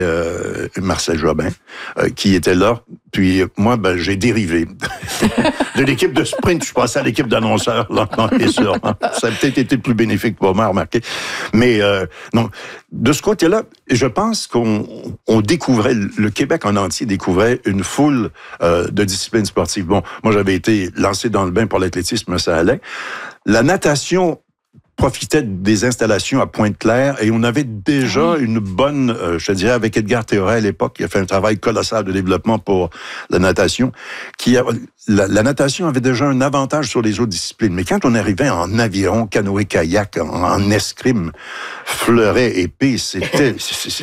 Marcel Jobin, qui était là. Puis moi, j'ai dérivé. De l'équipe de sprint, je suis passé à l'équipe d'annonceurs. Et sûr, ça a peut-être été plus bénéfique pour moi, remarquez. Mais non, de ce côté-là, je pense qu'on découvrait, le Québec en entier découvrait une foule de disciplines sportives. Bon, moi, j'avais été lancé dans le bain pour l'athlétisme, ça allait. La natation profitait des installations à Pointe-Claire et on avait déjà une bonne, je te dirais, avec Edgar Théoret à l'époque, qui a fait un travail colossal de développement pour la natation, la natation avait déjà un avantage sur les autres disciplines. Mais quand on arrivait en aviron, canoë-kayak, en escrime, fleuret, épée, c'était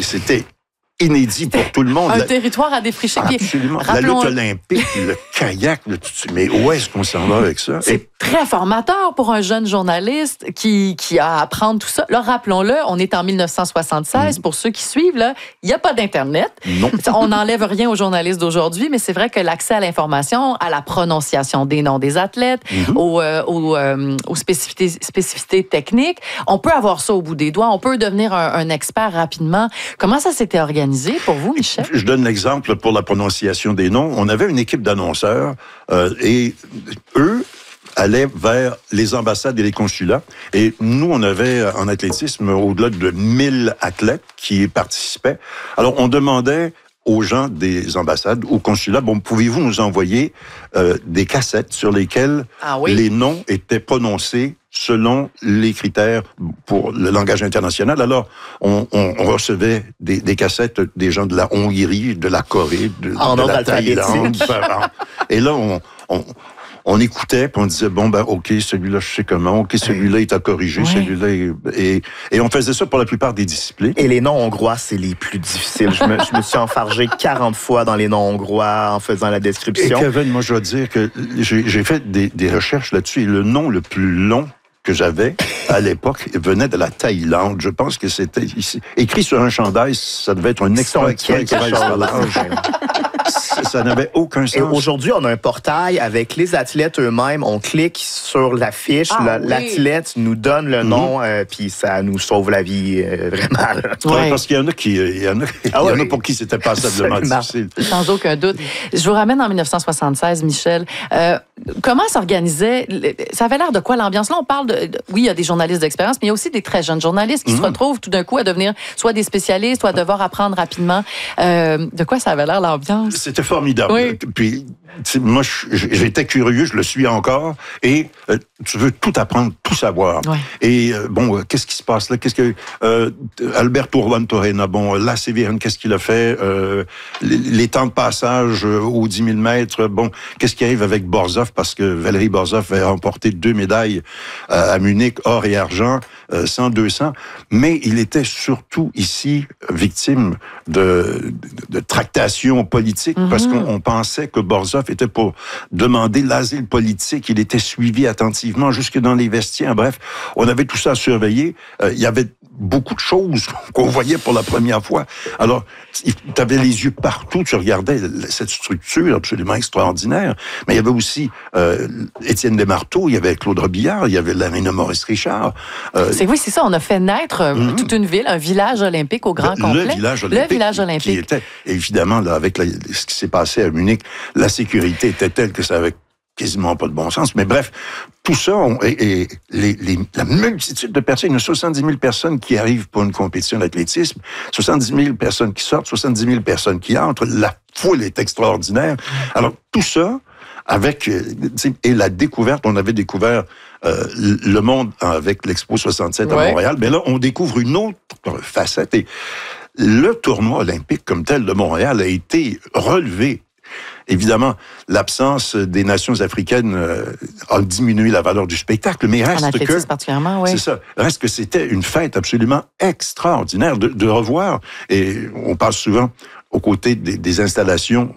inédit pour tout le monde. Un territoire à défricher. Absolument. La lutte olympique, le kayak, mais où est-ce qu'on s'en va avec ça? C'est très formateur pour un jeune journaliste qui a à apprendre tout ça. Là, rappelons-le, on est en 1976. Pour ceux qui suivent, là, il n'y a pas d'Internet. Non. On n'enlève rien aux journalistes d'aujourd'hui, mais c'est vrai que l'accès à l'information, à la prononciation des noms des athlètes, aux spécificités techniques, on peut avoir ça au bout des doigts. On peut devenir un expert rapidement. Comment ça s'était organisé pour vous, Michel? Je donne l'exemple pour la prononciation des noms. On avait une équipe d'annonceurs et eux allaient vers les ambassades et les consulats. Et nous, on avait en athlétisme au-delà de 1000 athlètes qui participaient. Alors, on demandait aux gens des ambassades, aux consulats, pouvez-vous nous envoyer des cassettes sur lesquelles les noms étaient prononcés selon les critères pour le langage international. Alors, on recevait des cassettes des gens de la Hongrie, de la Corée, de la Thaïlande. Et là, on écoutait, puis on disait, OK, celui-là, je sais comment. OK, celui-là, il t'a corrigé. Celui-là, et on faisait ça pour la plupart des disciplines. Et les noms hongrois, c'est les plus difficiles. Je me suis enfargé 40 fois dans les noms hongrois en faisant la description. Et Kevin, moi, je dois dire que j'ai fait des recherches là-dessus. Et le nom le plus long que j'avais à l'époque venait de la Thaïlande. Je pense que c'était ici. Écrit sur un chandail, ça devait être un extra Ça n'avait aucun sens. Et aujourd'hui, on a un portail avec les athlètes eux-mêmes. On clique sur la fiche. L'athlète nous donne le nom, puis ça nous sauve la vie vraiment. Parce qu'il y en a il y en a pour qui c'était passablement difficile. Sans aucun doute. Je vous ramène en 1976, Michel. Comment s'organisait... Ça avait l'air de quoi l'ambiance? Là, on parle oui, il y a des journalistes d'expérience, mais il y a aussi des très jeunes journalistes qui se retrouvent tout d'un coup à devenir soit des spécialistes, soit à devoir apprendre rapidement. De quoi ça avait l'air l'ambiance? C'était formidable. Oui. Puis, moi, j'étais curieux, je le suis encore, et tu veux tout apprendre, tout savoir. Oui. Et qu'est-ce qui se passe là? Alberto Ruantorena, là, Sévérine, qu'est-ce qu'il a fait? Les temps de passage aux 10 000 mètres, qu'est-ce qui arrive avec Borzov? Parce que Valérie Borzov a remporté 2 médailles à Munich, or et argent, 100, 200. Mais il était surtout ici victime de tractations politiques, parce qu'on pensait que Borzov était pour demander l'asile politique. Il était suivi attentivement jusque dans les vestiaires. Bref, on avait tout ça à surveiller. Il y avait beaucoup de choses qu'on voyait pour la première fois. Alors, tu avais les yeux partout, tu regardais cette structure absolument extraordinaire. Mais il y avait aussi Étienne Desmarteaux, il y avait Claude Robillard, il y avait Larina Maurice-Richard. C'est ça, on a fait naître toute une ville, un village olympique au grand complet. Le village olympique. Qui était, évidemment, là, avec ce qui s'est passé à Munich, la sécurité était telle que ça avait quasiment pas de bon sens. Mais bref, tout ça, la multitude de personnes, il y a 70 000 personnes qui arrivent pour une compétition d'athlétisme, 70 000 personnes qui sortent, 70 000 personnes qui entrent, la foule est extraordinaire. Alors, tout ça, et la découverte, on avait découvert le monde avec l'Expo 67 à Montréal, mais là, on découvre une autre facette. Et le tournoi olympique comme tel de Montréal a été relevé. Évidemment, l'absence des nations africaines a diminué la valeur du spectacle, mais reste que... particulièrement, oui. C'est ça. Reste que c'était une fête absolument extraordinaire de revoir. Et on parle souvent aux côtés des installations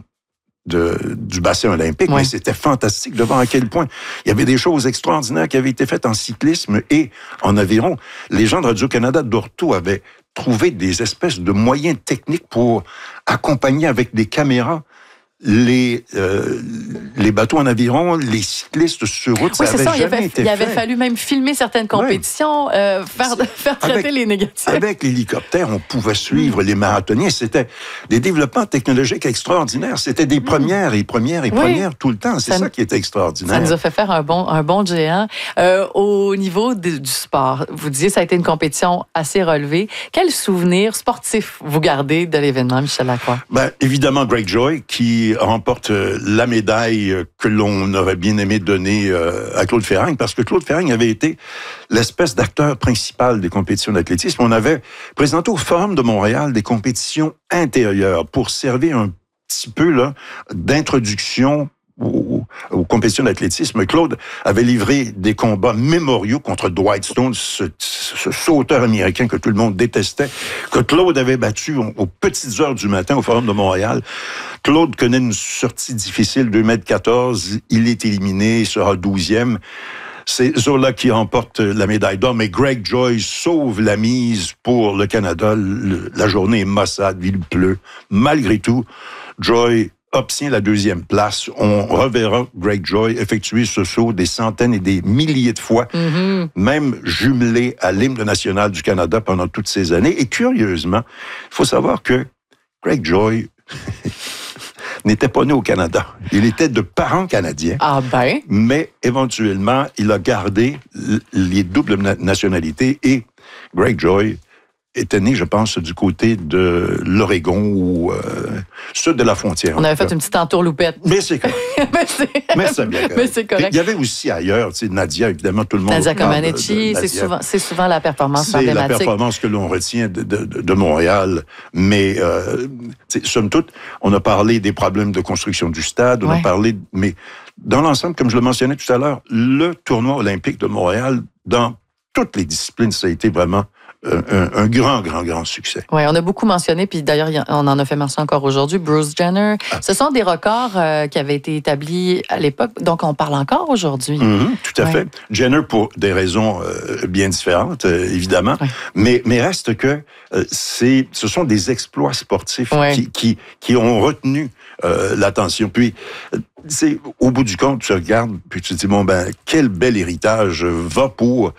du bassin olympique, mais c'était fantastique de voir à quel point il y avait des choses extraordinaires qui avaient été faites en cyclisme et en aviron. Les gens de Radio-Canada d'Orto avaient trouvé des espèces de moyens techniques pour accompagner avec des caméras les bateaux en aviron, les cyclistes sur route, oui, ça avait jamais été fait. Il avait fallu même filmer certaines compétitions, faire traiter les négatifs. Avec l'hélicoptère, on pouvait suivre les marathoniens. C'était des développements technologiques extraordinaires. C'était des premières tout le temps. C'est ça qui était extraordinaire. Ça nous a fait faire un bon géant. Au niveau du sport, vous disiez ça a été une compétition assez relevée. Quel souvenir sportif vous gardez de l'événement, Michel Lacroix? Évidemment, Greg Joy, qui remporte la médaille que l'on aurait bien aimé donner à Claude Ferragne, parce que Claude Ferragne avait été l'espèce d'acteur principal des compétitions d'athlétisme. On avait présenté au Forum de Montréal des compétitions intérieures pour servir un petit peu là, d'introduction aux compétitions d'athlétisme. Claude avait livré des combats mémoriaux contre Dwight Stone, ce sauteur américain que tout le monde détestait, que Claude avait battu aux petites heures du matin au Forum de Montréal. Claude connaît une sortie difficile, 2,14 m, il est éliminé, il sera 12e. C'est Zola qui remporte la médaille d'or, mais Greg Joy sauve la mise pour le Canada. La journée est maussade, il pleut. Malgré tout, Joy obtient la 2e place. On reverra Greg Joy effectuer ce saut des centaines et des milliers de fois, même jumelé à l'hymne national du Canada pendant toutes ces années. Et curieusement, il faut savoir que Greg Joy n'était pas né au Canada. Il était de parents canadiens. Ah ben? Mais éventuellement, il a gardé les doubles nationalités et Greg Joy était né, je pense, du côté de l'Oregon ou sud de la frontière. On avait fait une petite entourloupette. Mais c'est correct. Mais c'est bien correct. Mais c'est correct. Il y avait aussi ailleurs, tu sais, Nadia, évidemment, tout le monde Nadia Comaneci, c'est souvent la performance emblématique. C'est la performance que l'on retient de Montréal. Mais, somme toute, on a parlé des problèmes de construction du stade, on a parlé... Mais dans l'ensemble, comme je le mentionnais tout à l'heure, le tournoi olympique de Montréal, dans toutes les disciplines, ça a été vraiment un grand succès. Oui, on a beaucoup mentionné, puis d'ailleurs, on en a fait mention encore aujourd'hui, Bruce Jenner. Ce sont des records qui avaient été établis à l'époque, donc on parle encore aujourd'hui. Tout à fait. Jenner, pour des raisons bien différentes, évidemment, mais reste que ce sont des exploits sportifs qui ont retenu l'attention. Puis, au bout du compte, tu regardes, puis tu te dis, quel bel héritage va pour,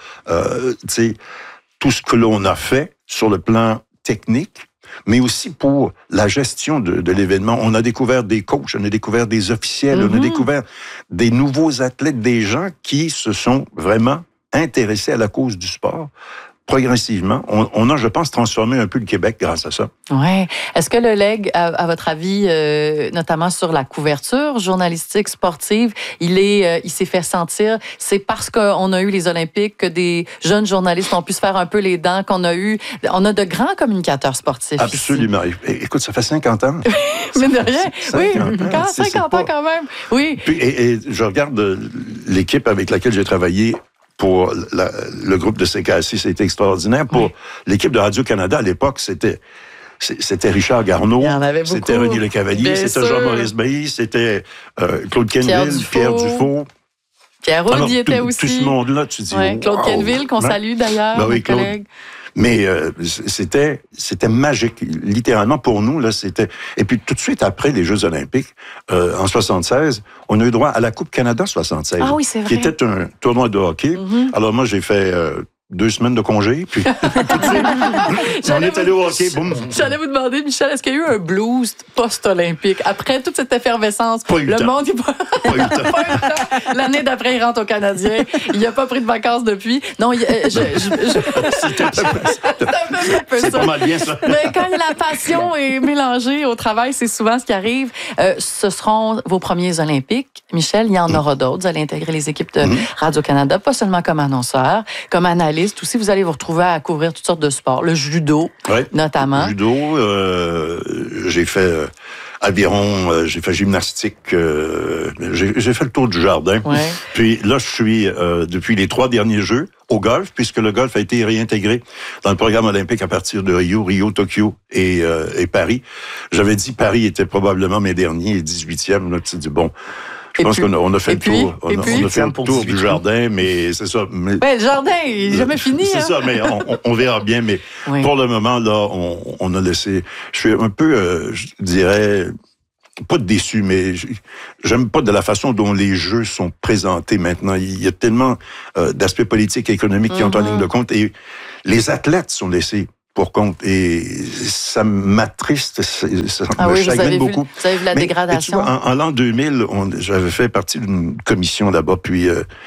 tout ce que l'on a fait sur le plan technique, mais aussi pour la gestion de l'événement. On a découvert des coachs, on a découvert des officiels, on a découvert des nouveaux athlètes, des gens qui se sont vraiment intéressés à la cause du sport. Progressivement, on a, je pense, transformé un peu le Québec grâce à ça. Oui. Est-ce que le leg, à votre avis, notamment sur la couverture journalistique sportive, il s'est fait sentir? C'est parce qu'on a eu les Olympiques que des jeunes journalistes ont pu se faire un peu les dents, on a de grands communicateurs sportifs. Absolument. Ici. Écoute, ça fait 50 ans. Mais de rien. 50 ans quand même. Oui. Puis, et je regarde l'équipe avec laquelle j'ai travaillé. Pour le groupe de CKSI, c'était extraordinaire. Pour l'équipe de Radio-Canada, à l'époque, c'était Richard Garneau, c'était René Lecavalier, c'était Jean-Maurice Bailly, c'était Claude Kenville, Pierre Dufault. Pierre Roud y était aussi. Tout ce monde-là, tu dis... Claude Kenville, qu'on salue d'ailleurs, mon collègue. Mais c'était magique, littéralement pour nous là. C'était et puis tout de suite après les Jeux Olympiques en 76, on a eu droit à la Coupe Canada 76, qui était un tournoi de hockey. Alors moi j'ai fait 2 semaines de congé, puis on est allé au hockey, boum. J'allais vous demander, Michel, est-ce qu'il y a eu un blues post-olympique? Après toute cette effervescence, le monde n'est pas eu le temps. L'année d'après, il rentre au Canadien. Il n'a pas pris de vacances depuis. Non, c'est pas mal bien, ça. Mais quand la passion est mélangée au travail, c'est souvent ce qui arrive. Ce seront vos premiers Olympiques. Michel, il y en aura d'autres. Vous allez intégrer les équipes de Radio-Canada, pas seulement comme annonceur, comme analyste aussi. Vous allez vous retrouver à couvrir toutes sortes de sports. Le judo, notamment. Le judo, j'ai fait aviron, j'ai fait gymnastique, j'ai fait le tour du jardin. Puis là, je suis, depuis les 3 derniers Jeux, au golf, puisque le golf a été réintégré dans le programme olympique à partir de Rio, Tokyo et Paris. J'avais dit Paris était probablement mes derniers, 18e. Là, tu dis, bon... Je pense qu'on a fait le tour. On a fait le tour du jardin, mais c'est ça. Le jardin, il n'est jamais fini. C'est ça, mais on verra bien. Mais pour le moment, là, on a laissé... Je suis un peu, je dirais... pas déçu, mais j'aime pas de la façon dont les jeux sont présentés maintenant. Il y a tellement d'aspects politiques et économiques qui entrent en ligne de compte, et les athlètes sont laissés pour compte, et ça m'attriste, ça me chagrine beaucoup. Vous avez vu la dégradation. Tu vois, en l'an 2000, j'avais fait partie d'une commission là-bas, puis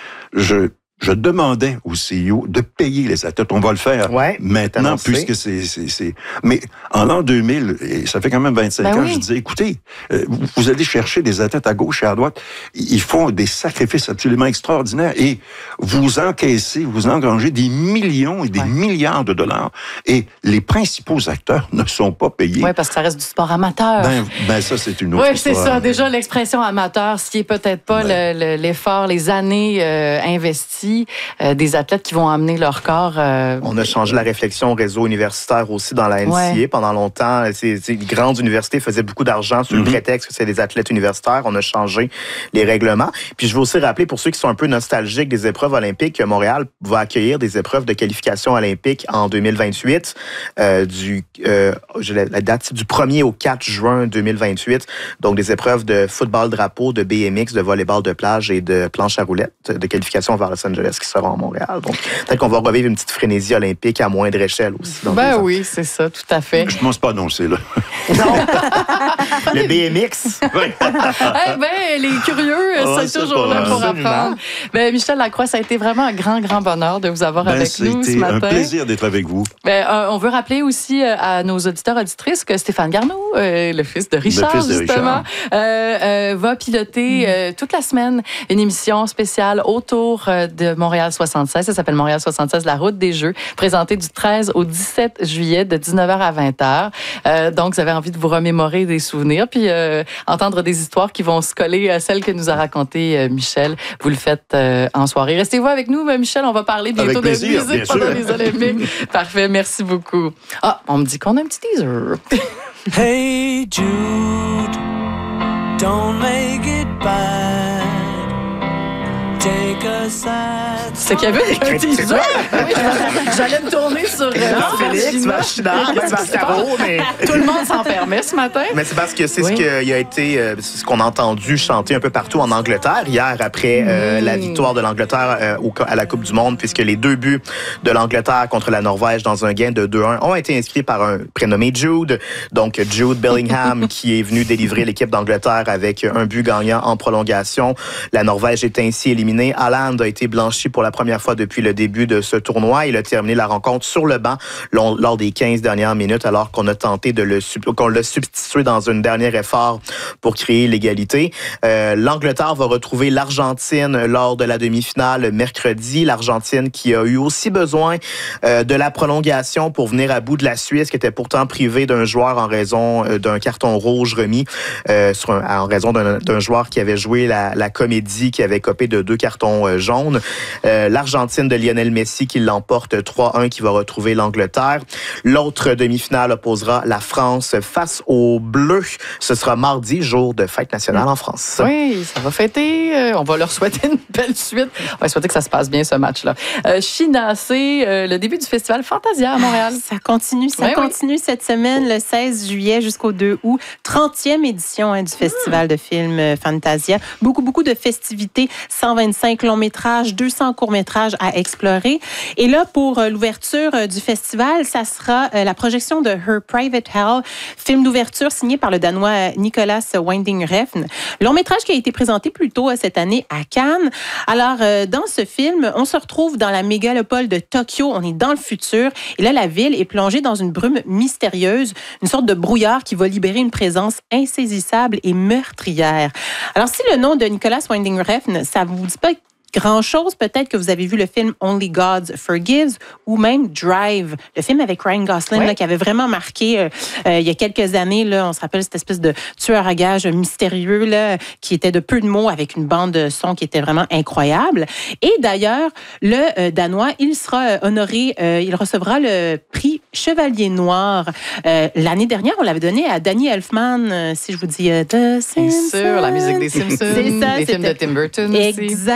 je demandais au CEO de payer les athlètes. On va le faire maintenant, puisque c'est... Mais en l'an 2000, et ça fait quand même 25 ans, je disais, écoutez, vous allez chercher des athlètes à gauche et à droite, ils font des sacrifices absolument extraordinaires, et vous engrangez des millions et des milliards de dollars, et les principaux acteurs ne sont pas payés. Oui, parce que ça reste du sport amateur. Ben ça, c'est une autre histoire. Oui, c'est ça. Déjà, l'expression amateur, ce qui est peut-être pas l'effort, les années investies, des athlètes qui vont amener leur corps. On a changé la réflexion au réseau universitaire aussi dans la NCAA. Pendant longtemps, les grandes universités faisaient beaucoup d'argent sous le prétexte que c'est des athlètes universitaires. On a changé les règlements. Puis je veux aussi rappeler, pour ceux qui sont un peu nostalgiques des épreuves olympiques, que Montréal va accueillir des épreuves de qualification olympique en 2028. La date, c'est du 1er au 4 juin 2028. Donc des épreuves de football drapeau, de BMX, de volleyball de plage et de planche à roulettes, de qualification vers Los Angeles qui seront à Montréal. Donc, peut-être qu'on va revivre une petite frénésie olympique à moindre échelle aussi. Oui, c'est ça, tout à fait. Je ne pense pas annoncer, là. Non! Le BMX? Les curieux, c'est toujours là pour apprendre. Michel Lacroix, ça a été vraiment un grand, grand bonheur de vous avoir avec nous ce matin. C'était un plaisir d'être avec vous. On veut rappeler aussi à nos auditeurs, auditrices, que Stéphane Garneau, le fils de Richard, justement, va piloter toute la semaine une émission spéciale autour de Montréal 76. Ça s'appelle Montréal 76, la route des Jeux, présentée du 13 au 17 juillet de 19h à 20h. Donc, vous avez envie de vous remémorer des souvenirs, puis entendre des histoires qui vont se coller à celles que nous a racontées Michel. Vous le faites en soirée. Restez-vous avec nous, Michel. On va parler bientôt de musique pendant les Olympiques. Parfait, merci beaucoup. On me dit qu'on a un petit teaser. Hey Jude, don't make it bad. C'est qu'il y avait un teaser. J'allais me tourner sur Félix, Machinard, mais... Tout le monde s'en permet ce matin. Mais c'est parce que c'est ce qui a été, c'est ce qu'on a entendu chanter un peu partout en Angleterre hier après la victoire de l'Angleterre à la Coupe du Monde, puisque les 2 buts de l'Angleterre contre la Norvège dans un gain de 2-1 ont été inscrits par un prénommé Jude. Donc Jude Bellingham qui est venu délivrer l'équipe d'Angleterre avec un but gagnant en prolongation. La Norvège est ainsi éliminée. Haaland a été blanchi pour la première fois depuis le début de ce tournoi. Il a terminé la rencontre sur le banc lors des 15 dernières minutes, alors qu'on a tenté qu'on l'a substitué dans un dernier effort pour créer l'égalité. L'Angleterre va retrouver l'Argentine lors de la demi-finale mercredi. L'Argentine qui a eu aussi besoin de la prolongation pour venir à bout de la Suisse, qui était pourtant privée d'un joueur en raison d'un carton rouge remis en raison d'un joueur qui avait joué la comédie, qui avait copé de 2 carton jaune. L'Argentine de Lionel Messi qui l'emporte 3-1, qui va retrouver l'Angleterre. L'autre demi-finale opposera la France face aux Bleus. Ce sera mardi, jour de fête nationale en France. Oui, ça va fêter. On va leur souhaiter une belle suite. On va souhaiter que ça se passe bien, ce match-là. China, c'est le début du festival Fantasia à Montréal. Ça continue cette semaine, le 16 juillet jusqu'au 2 août. 30e édition du festival de films Fantasia. Beaucoup de festivités. 125 longs métrages, 200 courts métrages à explorer. Et là, pour l'ouverture du festival, ça sera la projection de Her Private Hell, film d'ouverture signé par le Danois Nicolas Winding Refn. Long métrage qui a été présenté plus tôt cette année à Cannes. Alors, dans ce film, on se retrouve dans la mégalopole de Tokyo. On est dans le futur. Et là, la ville est plongée dans une brume mystérieuse, une sorte de brouillard qui va libérer une présence insaisissable et meurtrière. Alors, si le nom de Nicolas Winding Refn, ça vous dit pas grand-chose, peut-être que vous avez vu le film Only God Forgives ou même Drive, le film avec Ryan Gosling là, qui avait vraiment marqué il y a quelques années. Là, on se rappelle cette espèce de tueur à gages mystérieux là, qui était de peu de mots avec une bande de son qui était vraiment incroyable. Et d'ailleurs, le Danois, il sera honoré, il recevra le prix Chevalier Noir. L'année dernière, on l'avait donné à Danny Elfman, si je vous dis The Simpsons. Bien sûr, la musique des Simpsons, c'est ça, des films de Tim Burton aussi. Exactement.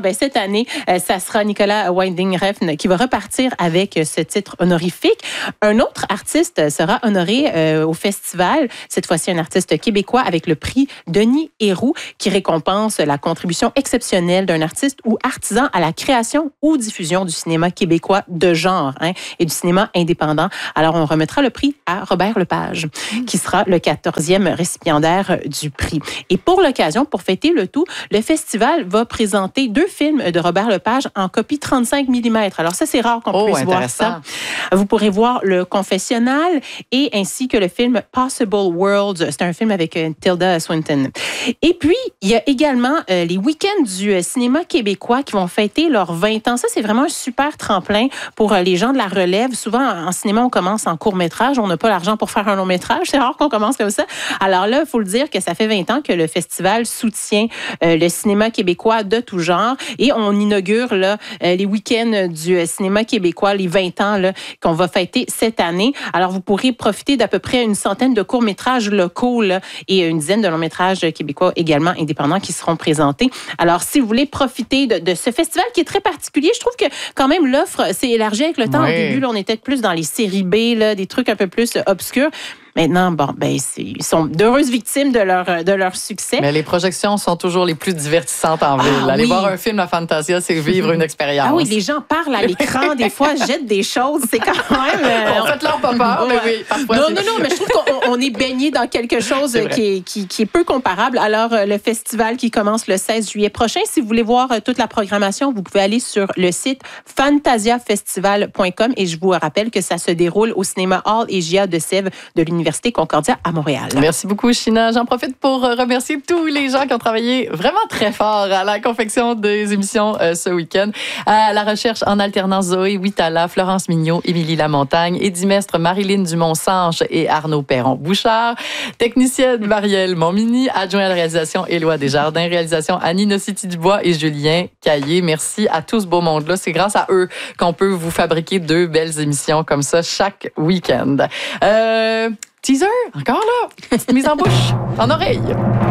cette année, ça sera Nicolas Winding Refn qui va repartir avec ce titre honorifique. Un autre artiste sera honoré au festival, cette fois-ci un artiste québécois avec le prix Denis Héroux qui récompense la contribution exceptionnelle d'un artiste ou artisan à la création ou diffusion du cinéma québécois de genre et du cinéma indépendant. Alors, on remettra le prix à Robert Lepage, qui sera le 14e récipiendaire du prix. Et pour l'occasion, pour fêter le tout, le festival va présenter 2 films de Robert Lepage en copie 35 mm. Alors ça, c'est rare qu'on puisse voir ça. Vous pourrez voir Le Confessionnal et ainsi que le film Possible Worlds. C'est un film avec Tilda Swinton. Et puis, il y a également les week-ends du cinéma québécois qui vont fêter leurs 20 ans. Ça, c'est vraiment un super tremplin pour les gens de la relève. Souvent, en cinéma, on commence en court-métrage. On n'a pas l'argent pour faire un long-métrage. C'est rare qu'on commence comme ça. Alors là, il faut le dire que ça fait 20 ans que le festival soutient le cinéma québécois de tout genre. Et on inaugure là, les week-ends du cinéma québécois, les 20 ans là, qu'on va fêter cette année. Alors, vous pourrez profiter d'à peu près une centaine de courts-métrages locaux là, et une dizaine de longs-métrages québécois également indépendants qui seront présentés. Alors, si vous voulez profiter de ce festival qui est très particulier, je trouve que quand même l'offre s'est élargie avec le temps. Oui. Au début, là, on était plus dans les séries B, là, des trucs un peu plus obscurs. Maintenant, bon, ben, ils sont d'heureuses victimes de leur succès. Mais les projections sont toujours les plus divertissantes en ville. Aller voir un film à Fantasia, c'est vivre une expérience. Ah oui, les gens parlent à l'écran, des fois, jettent des choses. C'est quand même... On fait leur pas peur, mais oui, parfois... Non, mais je trouve qu'on est baigné dans quelque chose qui est peu comparable. Alors, le festival qui commence le 16 juillet prochain, si vous voulez voir toute la programmation, vous pouvez aller sur le site fantasiafestival.com et je vous rappelle que ça se déroule au cinéma Hall et GIA de Sèvres de l'Université Concordia à Montréal. Merci beaucoup, China. J'en profite pour remercier tous les gens qui ont travaillé vraiment très fort à la confection des émissions ce week-end. À la recherche en alternance, Zoé Huitala, Florence Mignot, Émilie Lamontagne, Eddie Mestre, Marilyn Dumont-Sanche et Arnaud Perron-Bouchard. Technicienne Marielle Montmini, adjoint à la réalisation Éloi Desjardins, réalisation Annie Nocity-Dubois et Julien Caillé. Merci à tout ce beau monde-là. C'est grâce à eux qu'on peut vous fabriquer 2 belles émissions comme ça chaque week-end. Teaser, encore là, petite mise en bouche, en oreille.